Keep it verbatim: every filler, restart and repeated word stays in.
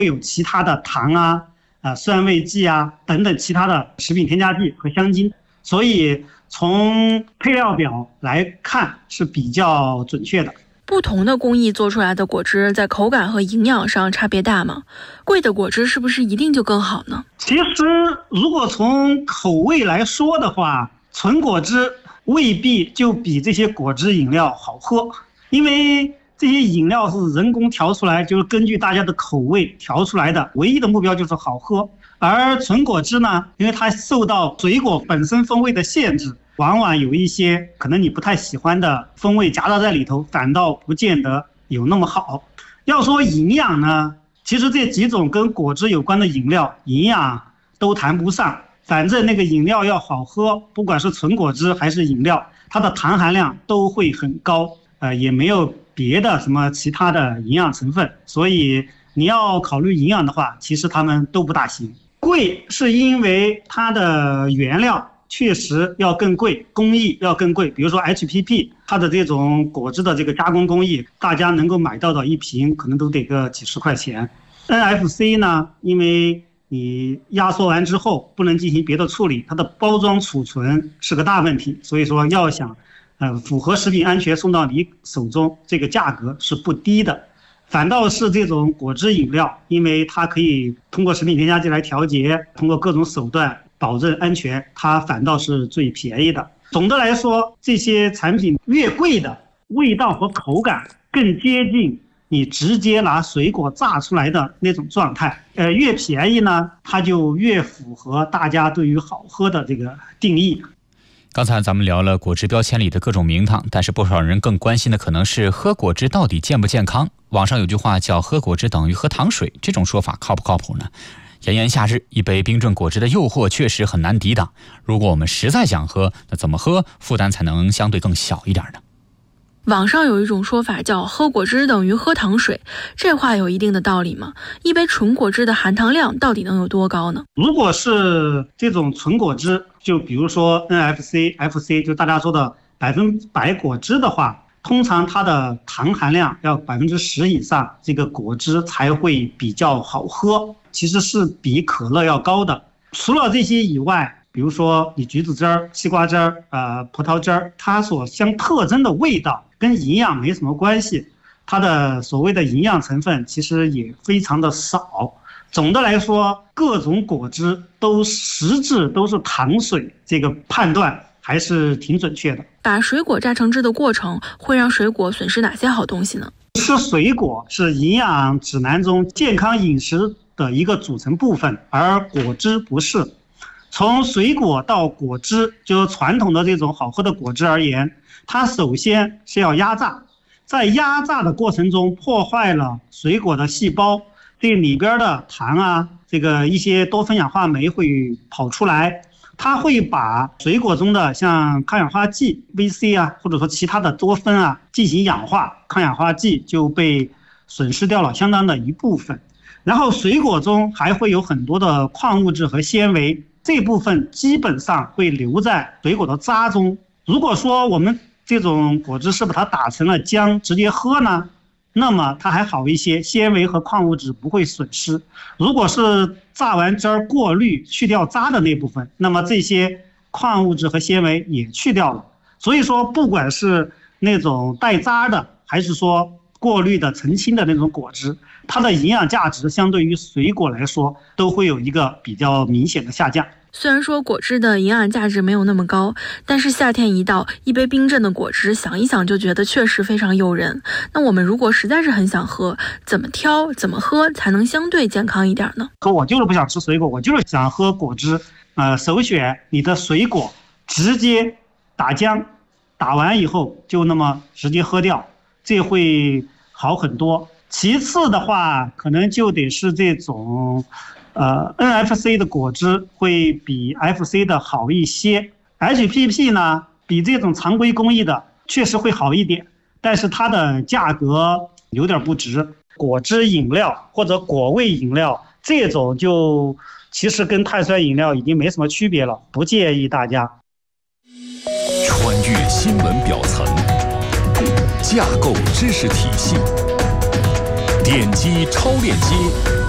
会有其他的糖啊、呃酸味剂啊等等其他的食品添加剂和香精，所以从配料表来看是比较准确的。 不同的工艺做出来的果汁在口感和营养上差别大吗？贵的果汁是不是一定就更好呢？ 其实如果从口味来说的话，纯果汁未必就比这些果汁饮料好喝，因为这些饮料是人工调出来，就是根据大家的口味调出来的，唯一的目标就是好喝。而纯果汁呢，因为它受到水果本身风味的限制，往往有一些可能你不太喜欢的风味夹杂在里头，反倒不见得有那么好。要说营养呢，其实这几种跟果汁有关的饮料营养都谈不上，反正那个饮料要好喝，不管是纯果汁还是饮料，它的糖含量都会很高，呃，也没有别的什么其他的营养成分，所以你要考虑营养的话，其实它们都不大行。贵是因为它的原料确实要更贵，工艺要更贵，比如说 H P P 它的这种果汁的这个加工工艺，大家能够买到的一瓶可能都得个几十块钱。 N F C 呢，因为你压缩完之后不能进行别的处理，它的包装储存是个大问题，所以说要想呃符合食品安全送到你手中，这个价格是不低的。反倒是这种果汁饮料，因为它可以通过食品添加剂来调节，通过各种手段保证安全，它反倒是最便宜的。总的来说，这些产品越贵的味道和口感更接近你直接拿水果榨出来的那种状态，呃，越便宜呢，它就越符合大家对于好喝的这个定义。 刚才咱们聊了果汁标签里的各种名堂，但是不少人更关心的可能是喝果汁到底健不健康。网上有句话叫喝果汁等于喝糖水，这种说法靠不靠谱呢？炎炎夏日，一杯冰镇果汁的诱惑确实很难抵挡，如果我们实在想喝，那怎么喝负担才能相对更小一点呢？ 网上有一种说法叫喝果汁等于喝糖水，这话有一定的道理吗？一杯纯果汁的含糖量到底能有多高呢？ 如果是这种纯果汁，就比如说 N F C、F C， 就大家说的百分百果汁的话，通常它的糖含量要百分之十以上，这个果汁才会比较好喝，其实是比可乐要高的。除了这些以外，比如说你橘子汁儿、西瓜汁儿、呃葡萄汁儿，它所相特征的味道跟营养没什么关系，它的所谓的营养成分其实也非常的少。总的来说，各种果汁都实质都是糖水，这个判断还是挺准确的。 把水果榨成汁的过程会让水果损失哪些好东西呢？ 吃水果是营养指南中健康饮食的一个组成部分，而果汁不是。从水果到果汁，就是传统的这种好喝的果汁而言，它首先是要压榨，在压榨的过程中破坏了水果的细胞，这里边的糖啊，这个一些多酚氧化酶会跑出来，它会把水果中的像抗氧化剂 V C 啊，或者说其他的多酚啊进行氧化，抗氧化剂就被损失掉了相当的一部分。然后水果中还会有很多的矿物质和纤维，这部分基本上会留在水果的渣中。如果说我们这种果汁是把它打成了浆直接喝呢，那么它还好一些，纤维和矿物质不会损失。如果是榨完汁儿过滤去掉渣的那部分，那么这些矿物质和纤维也去掉了。所以说不管是那种带渣的还是说过滤的澄清的那种果汁，它的营养价值相对于水果来说都会有一个比较明显的下降。 虽然说果汁的营养价值没有那么高，但是夏天一到，一杯冰镇的果汁想一想就觉得确实非常诱人。那我们如果实在是很想喝，怎么挑怎么喝才能相对健康一点呢？ 可我就是不想吃水果，我就是想喝果汁，呃，首选你的水果直接打浆，打完以后就那么直接喝掉，这会好很多。其次的话，可能就得是这种呃 N F C 的果汁会比 F C 的好一些。 H P P 呢比这种常规工艺的确实会好一点，但是它的价格有点不值。果汁饮料或者果味饮料这种就其实跟碳酸饮料已经没什么区别了，不建议大家。 穿越新闻表层，架构知识体系，点击超链接，